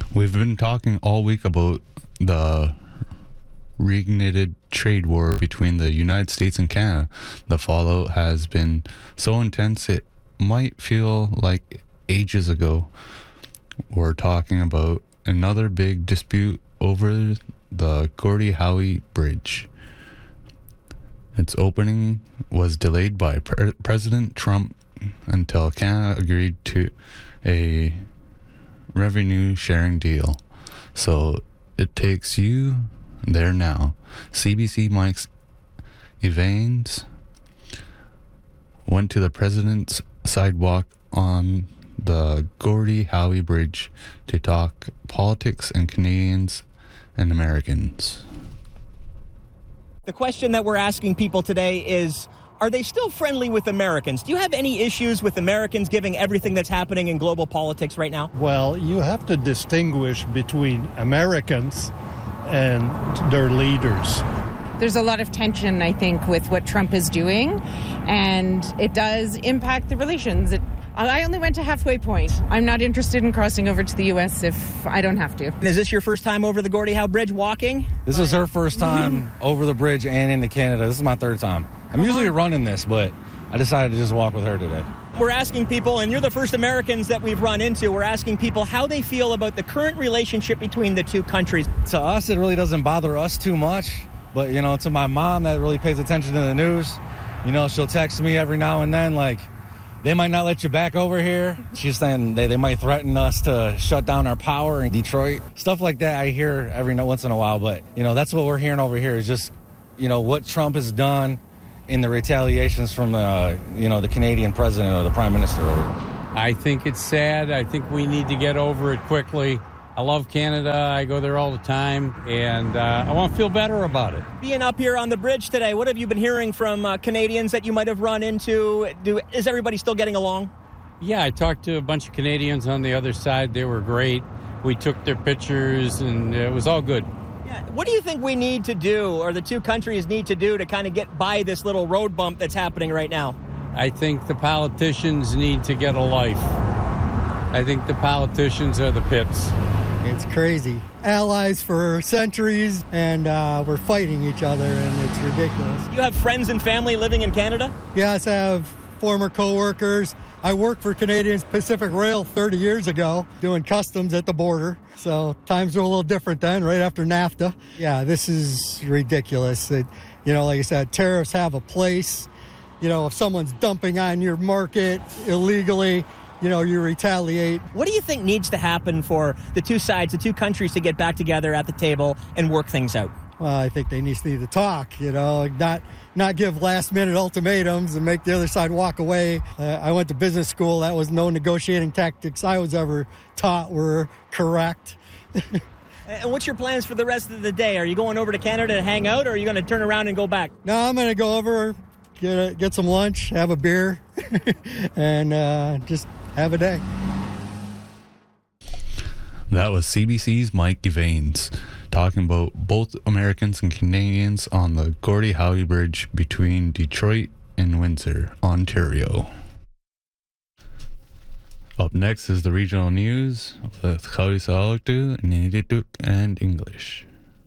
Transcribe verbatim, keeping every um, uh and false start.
We've been talking all week about the reignited trade war between the United States and Canada. The fallout has been so intense it might feel like ages ago. We're talking about another big dispute over the Gordie Howe Bridge. Its opening was delayed by Pre- President Trump until Canada agreed to a revenue sharing deal. So it takes you there now. C B C Mike's Evans went to the president's sidewalk on the Gordie Howe Bridge to talk politics and Canadians and Americans. The question that we're asking people today is, are they still friendly with Americans? Do you have any issues with Americans given everything that's happening in global politics right now? Well, you have to distinguish between Americans and their leaders. There's a lot of tension, I think, with what Trump is doing, and it does impact the relations. It, I only went to halfway point. I'm not interested in crossing over to the U S if I don't have to. Is this your first time over the Gordie Howe Bridge walking? This is her first time over the bridge and into Canada. This is my third time. I'm usually running this, but I decided to just walk with her today. We're asking people, and you're the first Americans that we've run into, we're asking people how they feel about the current relationship between the two countries. To us, it really doesn't bother us too much, but, you know, to my mom that really pays attention to the news, you know, she'll text me every now and then, like, they might not let you back over here. She's saying they, they might threaten us to shut down our power in Detroit. Stuff like that I hear every once in a while, but, you know, that's what we're hearing over here is just, you know, what Trump has done in the retaliations from the, you know, the Canadian president or the prime minister. I think it's sad. I think we need to get over it quickly. I love Canada. I go there all the time, and uh, I want to feel better about it. Being up here on the bridge today, what have you been hearing from uh, Canadians that you might have run into? Do, is everybody still getting along? Yeah, I talked to a bunch of Canadians on the other side. They were great. We took their pictures, and it was all good. Yeah. What do you think we need to do, or the two countries need to do, to kind of get by this little road bump that's happening right now? I think the politicians need to get a life. I think the politicians are the pits. It's crazy. Allies for centuries, and uh, we're fighting each other, and it's ridiculous. You have friends and family living in Canada? Yes, I have former co-workers. I worked for Canadian Pacific Rail thirty years ago, doing customs at the border. So times were a little different then, right after NAFTA. Yeah, this is ridiculous. It, you know, like I said, tariffs have a place. You know, if someone's dumping on your market illegally, you know, you retaliate. What do you think needs to happen for the two sides, the two countries, to get back together at the table and work things out? Well, I think they need to talk, you know, not not give last-minute ultimatums and make the other side walk away. Uh, I went to business school. That was no negotiating tactics I was ever taught were correct. And what's your plans for the rest of the day? Are you going over to Canada to hang out, or are you going to turn around and go back? No, I'm going to go over, get a, get some lunch, have a beer, and uh, just have a day. That was C B C's Mike Evans talking about both Americans and Canadians on the Gordie Howe Bridge between Detroit and Windsor, Ontario. Up next is the regional news with Khawisa Altu, Ninituk, and English.